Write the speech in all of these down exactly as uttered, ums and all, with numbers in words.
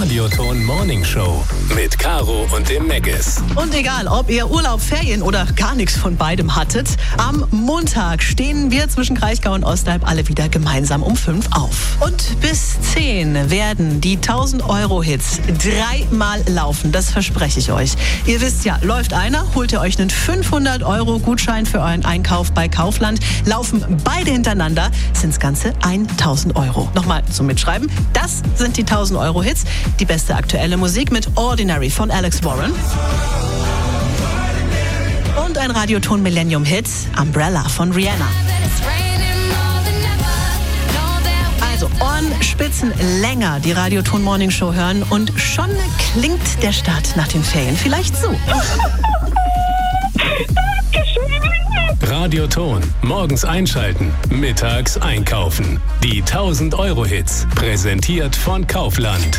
Radioton Morning Show mit Caro und dem Meggis. Und egal, ob ihr Urlaub, Ferien oder gar nichts von beidem hattet, am Montag stehen wir zwischen Kraichgau und Ostalb alle wieder gemeinsam um fünf auf. Und bis zehn werden die tausend-Euro-Hits dreimal laufen, das verspreche ich euch. Ihr wisst ja, läuft einer, holt ihr euch einen fünfhundert-Euro-Gutschein für euren Einkauf bei Kaufland. Laufen beide hintereinander, sind es ganze tausend Euro. Nochmal zum Mitschreiben, das sind die tausend-Euro-Hits. Die beste aktuelle Musik mit Ordinary von Alex Warren. Und ein Radioton Millennium-Hit, Umbrella von Rihanna. Also Ohrenspitzen länger die Radioton Morning Show hören und schon klingt der Start nach den Ferien vielleicht so. Radioton. Morgens einschalten, mittags einkaufen. Die tausend-Euro-Hits. Präsentiert von Kaufland.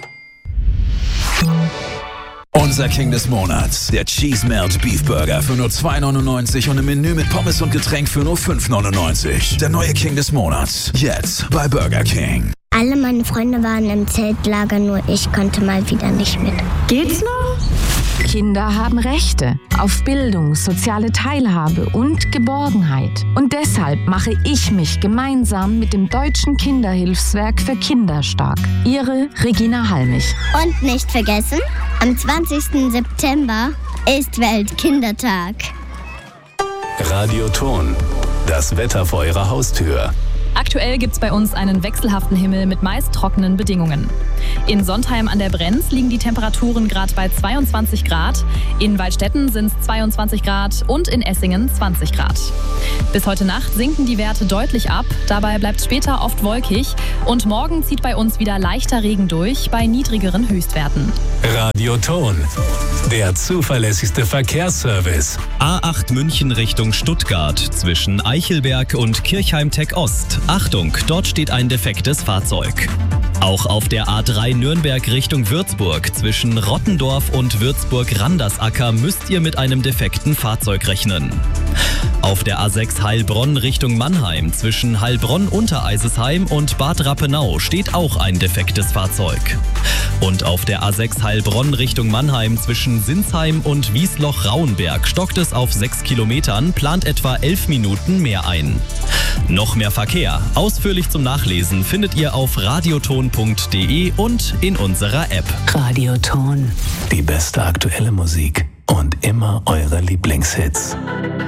Unser King des Monats, der Cheese Melt Beef Burger für nur zwei neunundneunzig und ein Menü mit Pommes und Getränk für nur fünf neunundneunzig. Der neue King des Monats, jetzt bei Burger King. Alle meine Freunde waren im Zeltlager, nur ich konnte mal wieder nicht mit. Geht's noch? Kinder haben Rechte auf Bildung, soziale Teilhabe und Geborgenheit. Und deshalb mache ich mich gemeinsam mit dem Deutschen Kinderhilfswerk für Kinder stark. Ihre Regina Halmich. Und nicht vergessen, am zwanzigsten September ist Weltkindertag. Radioton. Das Wetter vor eurer Haustür. Aktuell gibt's bei uns einen wechselhaften Himmel mit meist trockenen Bedingungen. In Sontheim an der Brenz liegen die Temperaturen gerade bei zweiundzwanzig Grad, in Waldstätten sind es zweiundzwanzig Grad und in Essingen zwanzig Grad. Bis heute Nacht sinken die Werte deutlich ab, dabei bleibt es später oft wolkig und morgen zieht bei uns wieder leichter Regen durch bei niedrigeren Höchstwerten. Radioton. Der zuverlässigste Verkehrsservice. A acht München Richtung Stuttgart zwischen Eichelberg und Kirchheim-Tech Ost. Achtung, dort steht ein defektes Fahrzeug. Auch auf der A drei Nürnberg Richtung Würzburg zwischen Rottendorf und Würzburg-Randersacker müsst ihr mit einem defekten Fahrzeug rechnen. Auf der A sechs Heilbronn Richtung Mannheim zwischen Heilbronn-Untereisesheim und Bad Rappenau steht auch ein defektes Fahrzeug. Und auf der A sechs Heilbronn Richtung Mannheim zwischen Sinsheim und Wiesloch-Rauenberg stockt es auf sechs Kilometern, plant etwa elf Minuten mehr ein. Noch mehr Verkehr, ausführlich zum Nachlesen, findet ihr auf radioton punkt de und in unserer App. Radioton. Die beste aktuelle Musik und immer eure Lieblingshits.